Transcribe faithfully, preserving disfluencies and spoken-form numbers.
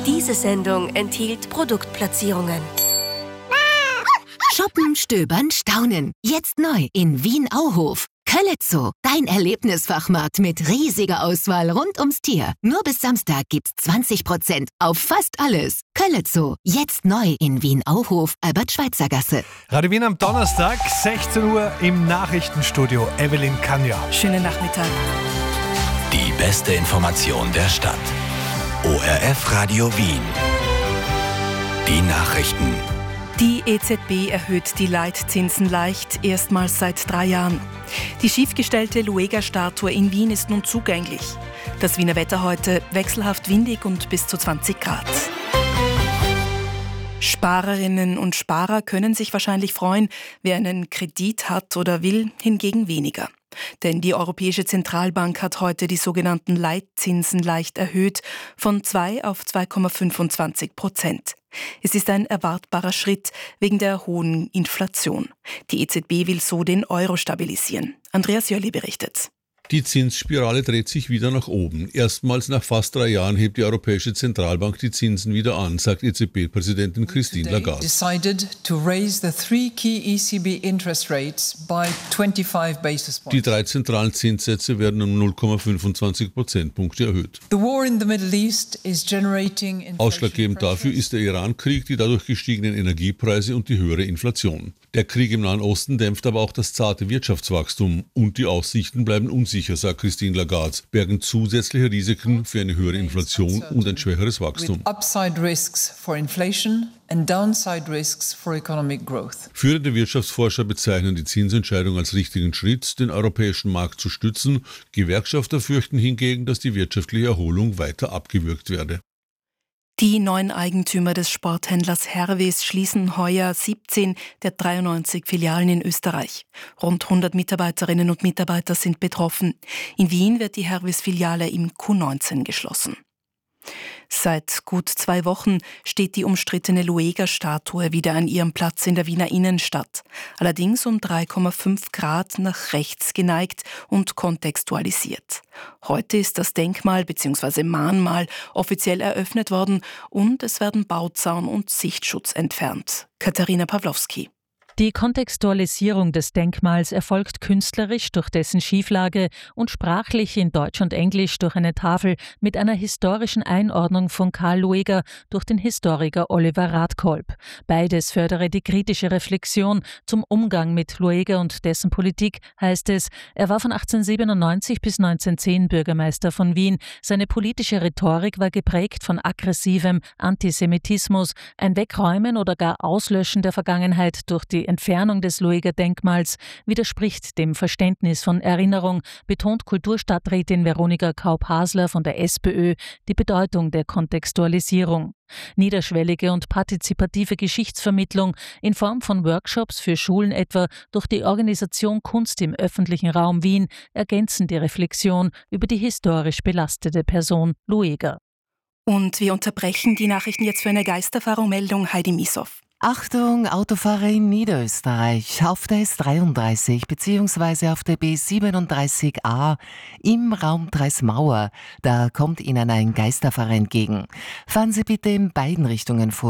Diese Sendung enthielt Produktplatzierungen. Shoppen, stöbern, staunen. Jetzt neu in Wien-Auhof. Köletzo, dein Erlebnisfachmarkt mit riesiger Auswahl rund ums Tier. Nur bis Samstag gibt's zwanzig Prozent auf fast alles. Köletzo, jetzt neu in Wien-Auhof, Albert-Schweitzer-Gasse. Radio Wien am Donnerstag, sechzehn Uhr im Nachrichtenstudio. Evelyn Kanja. Schönen Nachmittag. Die beste Information der Stadt. O R F Radio Wien. Die Nachrichten. Die E Z B erhöht die Leitzinsen leicht, erstmals seit drei Jahren. Die schiefgestellte Luega-Statue in Wien ist nun zugänglich. Das Wiener Wetter heute wechselhaft windig und bis zu zwanzig Grad. Sparerinnen und Sparer können sich wahrscheinlich freuen, wer einen Kredit hat oder will, hingegen weniger. Denn die Europäische Zentralbank hat heute die sogenannten Leitzinsen leicht erhöht, von zwei auf zwei Komma fünfundzwanzig Prozent. Es ist ein erwartbarer Schritt wegen der hohen Inflation. Die E Z B will so den Euro stabilisieren. Andreas Jölli berichtet. Die Zinsspirale dreht sich wieder nach oben. Erstmals nach fast drei Jahren hebt die Europäische Zentralbank die Zinsen wieder an, sagt E Z B-Präsidentin Christine Lagarde. Die drei zentralen Zinssätze werden um null Komma fünfundzwanzig Prozentpunkte erhöht. Ausschlaggebend dafür ist der Iran-Krieg, die dadurch gestiegenen Energiepreise und die höhere Inflation. Der Krieg im Nahen Osten dämpft aber auch das zarte Wirtschaftswachstum und die Aussichten bleiben unsicher, sagt Christine Lagarde, bergen zusätzliche Risiken für eine höhere Inflation und ein schwächeres Wachstum. Führende Wirtschaftsforscher bezeichnen die Zinsentscheidung als richtigen Schritt, den europäischen Markt zu stützen. Gewerkschafter fürchten hingegen, dass die wirtschaftliche Erholung weiter abgewürgt werde. Die neuen Eigentümer des Sporthändlers Herwes schließen heuer siebzehn der dreiundneunzig Filialen in Österreich. Rund hundert Mitarbeiterinnen und Mitarbeiter sind betroffen. In Wien wird die Herwes-Filiale im Q neunzehn geschlossen. Seit gut zwei Wochen steht die umstrittene Luega-Statue wieder an ihrem Platz in der Wiener Innenstadt. Allerdings um drei Komma fünf Grad nach rechts geneigt und kontextualisiert. Heute ist das Denkmal bzw. Mahnmal offiziell eröffnet worden und es werden Bauzaun und Sichtschutz entfernt. Katharina Pawlowski. Die Kontextualisierung des Denkmals erfolgt künstlerisch durch dessen Schieflage und sprachlich in Deutsch und Englisch durch eine Tafel mit einer historischen Einordnung von Karl Lueger durch den Historiker Oliver Radkolb. Beides fördere die kritische Reflexion zum Umgang mit Lueger und dessen Politik, heißt es. Er war von achtzehnhundertsiebenundneunzig bis neunzehnhundertzehn Bürgermeister von Wien. Seine politische Rhetorik war geprägt von aggressivem Antisemitismus, ein Wegräumen oder gar Auslöschen der Vergangenheit durch die Entfernung des Lueger-Denkmals widerspricht dem Verständnis von Erinnerung, betont Kulturstadträtin Veronika Kaup-Hasler von der SPÖ die Bedeutung der Kontextualisierung. Niederschwellige und partizipative Geschichtsvermittlung in Form von Workshops für Schulen etwa durch die Organisation Kunst im öffentlichen Raum Wien ergänzen die Reflexion über die historisch belastete Person Lueger. Und wir unterbrechen die Nachrichten jetzt für eine Geisterfahrung-Meldung. Heidi Misow. Achtung, Autofahrer in Niederösterreich, auf der S dreiunddreißig bzw. auf der B siebenunddreißig a im Raum Dreismauer, da kommt Ihnen ein Geisterfahrer entgegen. Fahren Sie bitte in beiden Richtungen vor.